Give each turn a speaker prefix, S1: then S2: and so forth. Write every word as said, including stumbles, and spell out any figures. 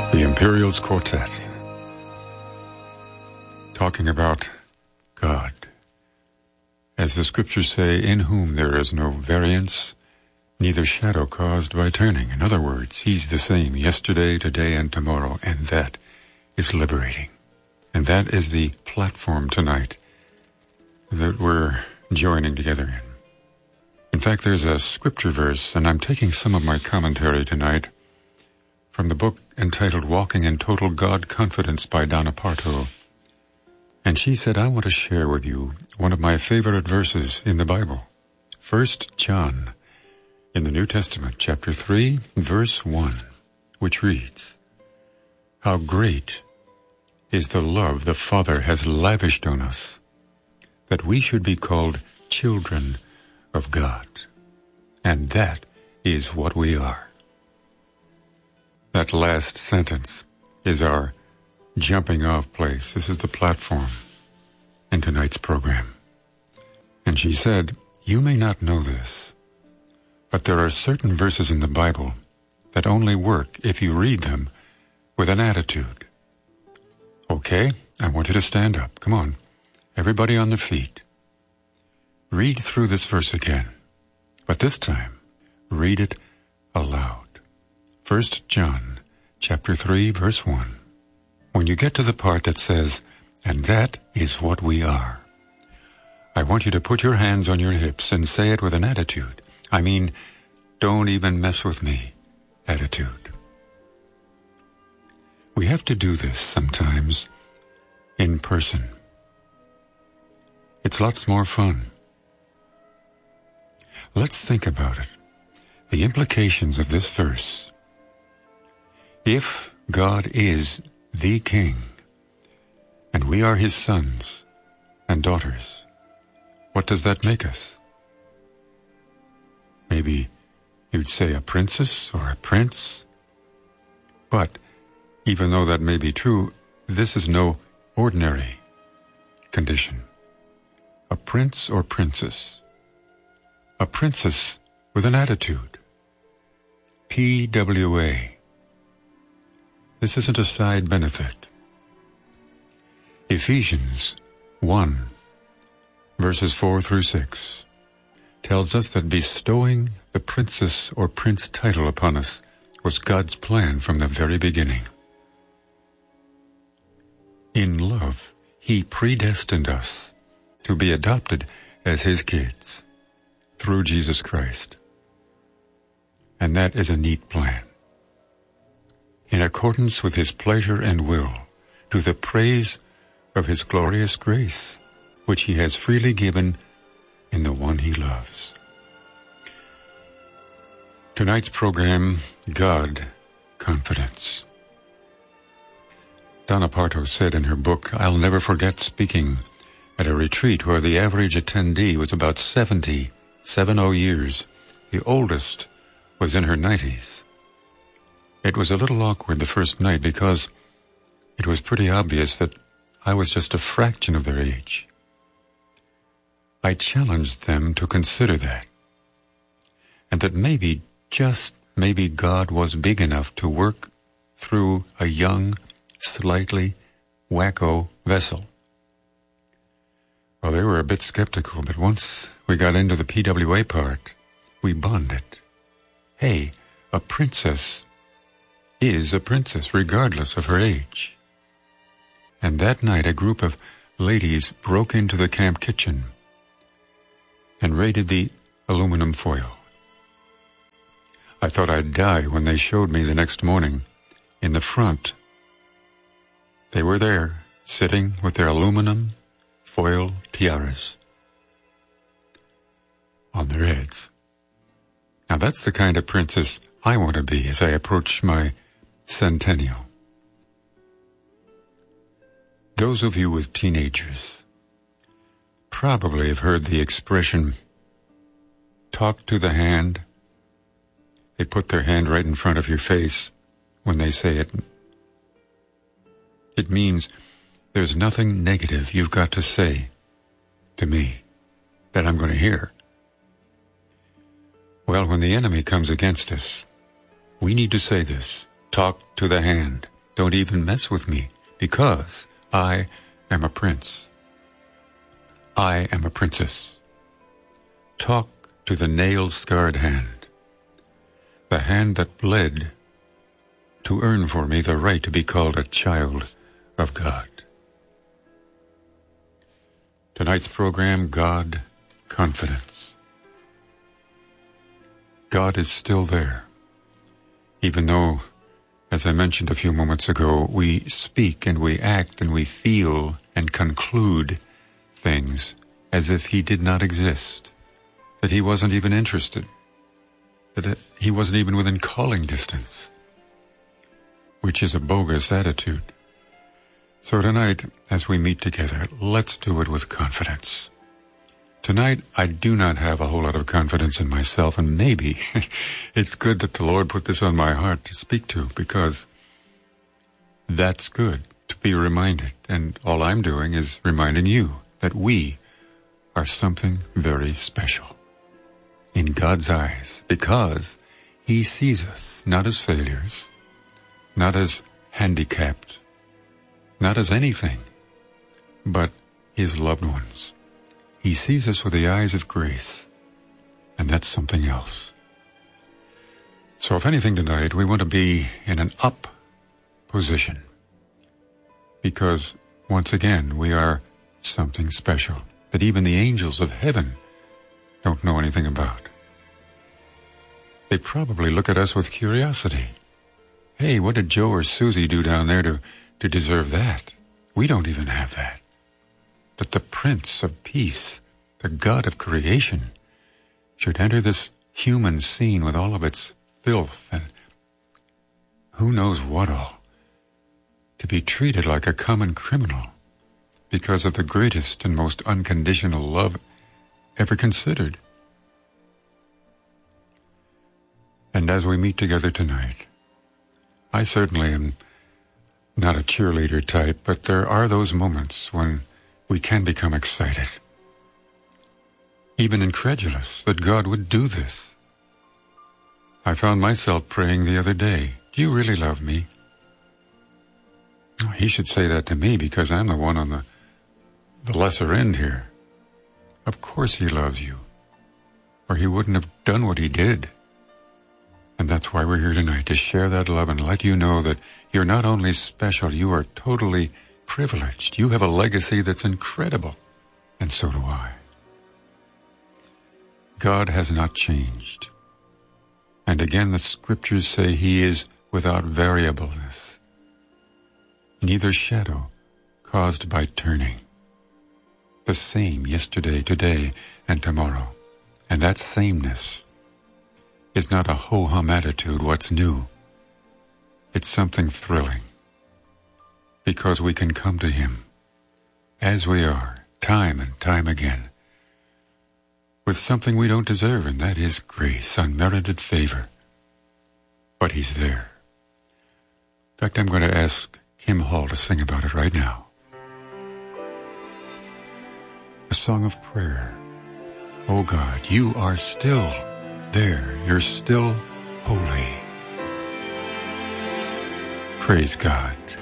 S1: The Imperials Quartet, talking about God. As the scriptures say, in whom there is no variance, neither shadow caused by turning. In other words, He's the same yesterday, today, and tomorrow, and that is liberating. And that is the platform tonight that we're joining together in. In fact, there's a scripture verse, and I'm taking some of my commentary tonight from the book entitled Walking in Total God Confidence by Donna Parto. And she said, I want to share with you one of my favorite verses in the Bible. First John, in the New Testament, chapter three, verse one, which reads, How great is the love the Father has lavished on us, that we should be called children of God. And that is what we are. That last sentence is our jumping off place. This is the platform in tonight's program. And she said, you may not know this, but there are certain verses in the Bible that only work if you read them with an attitude. Okay, I want you to stand up. Come on, everybody on their feet. Read through this verse again, but this time, read it aloud. First John, chapter three, verse one. When you get to the part that says, and that is what we are, I want you to put your hands on your hips and say it with an attitude. I mean, don't even mess with me attitude. We have to do this sometimes in person. It's lots more fun. Let's think about it. The implications of this verse. If God is the King, and we are His sons and daughters, what does that make us? Maybe you'd say a princess or a prince. But even though that may be true, this is no ordinary condition. A prince or princess. A princess with an attitude. P W A. This isn't a side benefit. Ephesians one, verses four through six, tells us that bestowing the princess or prince title upon us was God's plan from the very beginning. In love, He predestined us to be adopted as His kids through Jesus Christ. And that is a neat plan. In accordance with His pleasure and will, to the praise of His glorious grace, which He has freely given in the one He loves. Tonight's program, God Confidence. Donna Parto said in her book, I'll never forget speaking at a retreat where the average attendee was about seventy, seventy years. The oldest was in her nineties. It was a little awkward the first night because it was pretty obvious that I was just a fraction of their age. I challenged them to consider that, and that maybe, just maybe, God was big enough to work through a young, slightly wacko vessel. Well, they were a bit skeptical, but once we got into the P W A part, we bonded. Hey, a princess is a princess, regardless of her age. And that night, a group of ladies broke into the camp kitchen and raided the aluminum foil. I thought I'd die when they showed me the next morning in the front. They were there, sitting with their aluminum foil tiaras on their heads. Now that's the kind of princess I want to be as I approach my centennial. Those of you with teenagers probably have heard the expression, talk to the hand. They put their hand right in front of your face when they say it. It means there's nothing negative you've got to say to me that I'm going to hear. Well, when the enemy comes against us, we need to say this, talk to the hand. Don't even mess with me, because I am a prince. I am a princess. Talk to the nail-scarred hand, the hand that bled to earn for me the right to be called a child of God. Tonight's program, God, Confidence. God is still there, even though, as I mentioned a few moments ago, we speak and we act and we feel and conclude things as if He did not exist, that He wasn't even interested, that He wasn't even within calling distance, which is a bogus attitude. So tonight, as we meet together, let's do it with confidence. Tonight, I do not have a whole lot of confidence in myself, and maybe it's good that the Lord put this on my heart to speak to, because that's good to be reminded. And all I'm doing is reminding you that we are something very special in God's eyes, because He sees us not as failures, not as handicapped, not as anything, but His loved ones. He sees us with the eyes of grace, and that's something else. So if anything tonight, we want to be in an up position, because once again, we are something special that even the angels of heaven don't know anything about. They probably look at us with curiosity. Hey, what did Joe or Susie do down there to, to deserve that? We don't even have that. That the Prince of Peace, the God of creation, should enter this human scene with all of its filth and who knows what all, to be treated like a common criminal because of the greatest and most unconditional love ever considered. And as we meet together tonight, I certainly am not a cheerleader type, but there are those moments when we can become excited, even incredulous that God would do this. I found myself praying the other day, do you really love me? He should say that to me because I'm the one on the, the lesser end here. Of course He loves you, or He wouldn't have done what He did. And that's why we're here tonight, to share that love and let you know that you're not only special, you are totally privileged. You have a legacy that's incredible, and so do I. God has not changed. And again, the scriptures say He is without variableness, neither shadow caused by turning. The same yesterday, today, and tomorrow. And that sameness is not a ho-hum attitude, what's new. It's something thrilling, because we can come to Him as we are, time and time again, with something we don't deserve, and that is grace, unmerited favor. But He's there. In fact, I'm going to ask Kim Hall to sing about it right now. A song of prayer. Oh God, You are still there. You're still holy. Praise God.